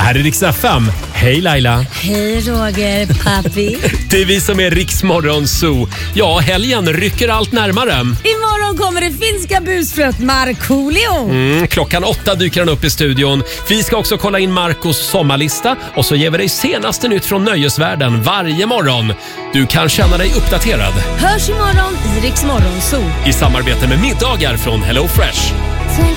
här är Rix FM. Hej Laila. Hej Roger, papi. Det är vi som är Rix Morgon Zoo. Ja, helgen rycker allt närmare. Imorgon kommer det finska busfröet Markoolio. Klockan 8 dyker han upp i studion. Vi ska också kolla in Marcos sommarlista och så ger vi dig senaste nytt från nöjesvärlden varje morgon. Du kan känna dig uppdaterad. Hörs imorgon i Rix Morgon Zoo. I samarbete med middagar från Hello Fresh.